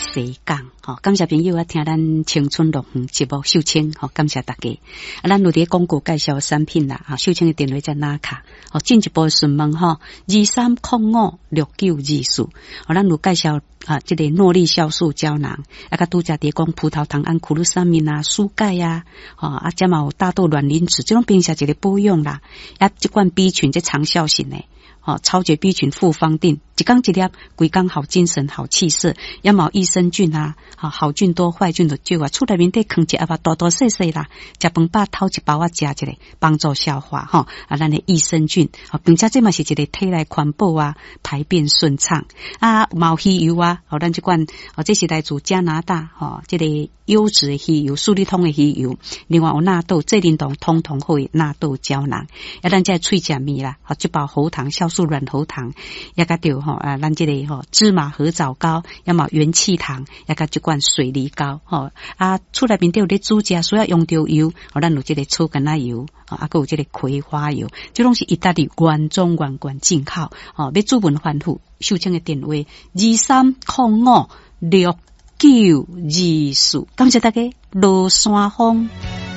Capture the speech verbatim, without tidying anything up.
西港，吼、哦，感谢朋友啊，听咱青春乐园节目秀清，吼、哦，感谢大家。啊，咱有伫广告介绍产品啦，啊，秀清的电话在哪卡？哦，进一步询问吼，二三零五六九二四，哦，咱有介绍啊，这个诺丽酵素胶囊，啊，甲拄则伫讲葡萄糖胺库鲁沙敏啊，舒钙啊，哦，啊，加嘛有大豆卵磷脂，这种平时一个保养啦，啊，这款 B 群这长效型的。哦，超绝 B 群复方定，一缸一粒，规缸好精神、好气色，也冇益生菌啊，好好菌多，坏菌就少啊。厝内面得放一盒大大细细啦，食饭饱偷一包啊，食一个帮助消化哈、哦、啊，咱的益生菌啊，并且这嘛是一个体内环保啊，排便顺畅啊，冇鱼油啊，哦，咱这款哦，这是来自加拿大哦，这个优质的鱼油，数理通的鱼油，另外有纳豆，这领导通通好的纳豆胶囊，啊，咱这脆食米啦，哦，这包喉糖酵素软喉糖，也甲着吼啊，咱这个吼芝麻合枣膏，也嘛元气糖，也甲这罐水梨膏，吼啊，厝内面都有咧煮食，需要用到油，哦，咱有这个草橄榄油，啊，还有这个葵花油，这拢是意大利原装原罐进口，哦，要主文反复，秀清的电话二三零五六九二四，感谢大家，罗山峰。